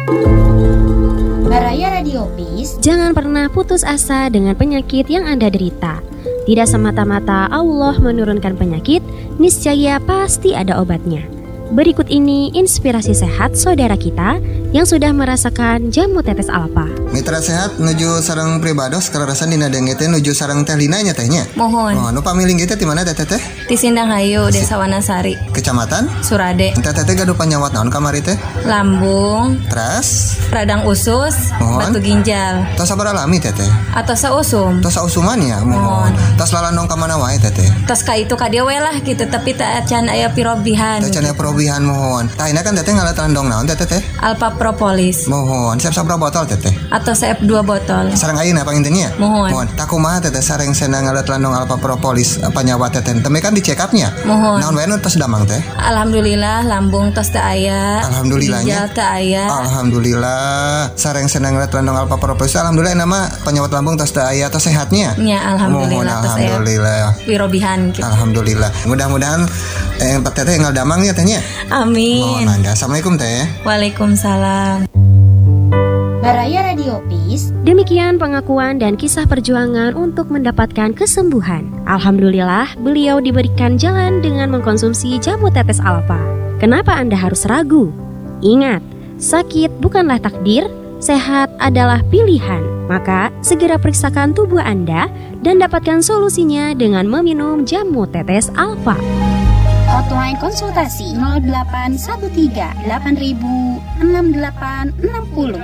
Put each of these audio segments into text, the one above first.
Baraya Radio Peace. Jangan pernah putus asa dengan penyakit yang Anda derita. Tidak semata-mata Allah menurunkan penyakit, niscaya pasti ada obatnya. Berikut ini inspirasi sehat saudara kita yang sudah merasakan jamu tetes alfa. Mitra sehat nuju sareng pribados kararasan dina denge teh nuju sareng teh linanya tehnya. Mohon. Nu pamiling kita di mana teh teh? Di Sindang Hayu, Desa Wanasari, Kecamatan Surade. Teh teh gaduh panyawat naon kamari teh? Lambung, Teras, radang usus, Mohon. batu ginjal, tos sabar alami teh teh. atau sausum. Tos sausuman ya, mohon. Tos lalandong ka mana wae teh teh. Tos ka itu ka dieu we lah gitu, tapi teu acan aya pirobihan. Teh cenah perobihan mohon. Tah ini kan teh ngalat landong naon teh teh? Alpha Propolis Mohon. Siap sabra botol teh teh. atau CF2 botol. Sareng ayeuna pangintennya? Mohon. Tak kumaha teh sareng sena ngalat landong alpa propolis panyawat teh teh. Teme kan di check up-nya. Mohon. Naon wae nu tos damang teh? Alhamdulillah lambung tos teu aya. Alhamdulillahnya. Ginjal teu aya. Alhamdulillah. Sareng senang ngalat landong alpa propolis. Alhamdulillah nama penyawat lambung tos teu aya tos sehatnya. Nya alhamdulillah Mohon, tos aya alhamdulillah. pirobihan gitu. Alhamdulillah. Mudah-mudahan teteh tinggal damang ya tehnya. Amin. Mohon mangga. Assalamualaikum teh. Waalaikumsalam. Baraya Radio Peace. Demikian pengakuan dan kisah perjuangan untuk mendapatkan kesembuhan. Alhamdulillah, beliau diberikan jalan dengan mengkonsumsi jamu tetes alfa. Kenapa Anda harus ragu? Ingat, sakit bukanlah takdir, sehat adalah pilihan. Maka, segera periksakan tubuh Anda dan dapatkan solusinya dengan meminum jamu tetes alfa. Hotline konsultasi 0813 8000 6860 0813 8000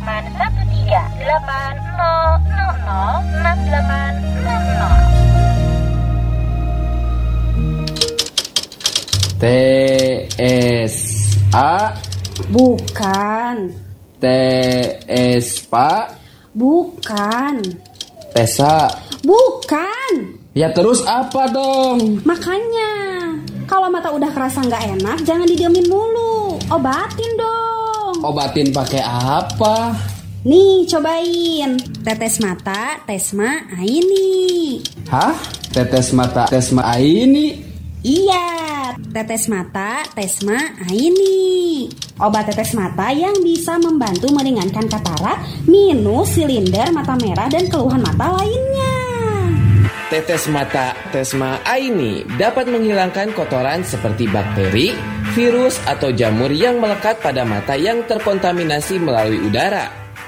6860. TSA. Bukan. TSPA. Bukan. Tesa. Bukan. Ya terus apa dong? Makanya, kalau mata udah kerasa nggak enak, jangan didiemin mulu. Obatin dong. Obatin pakai apa? Nih, cobain. Tetes mata, Tesma Aini. Hah? Tetes mata, Tesma Aini? Iya, tetes mata, Tesma Aini. Obat tetes mata yang bisa membantu meringankan katarak, minus, silinder, mata merah, dan keluhan mata lainnya. Tetes mata Tesma Aini dapat menghilangkan kotoran seperti bakteri, virus, atau jamur yang melekat pada mata yang terkontaminasi melalui udara.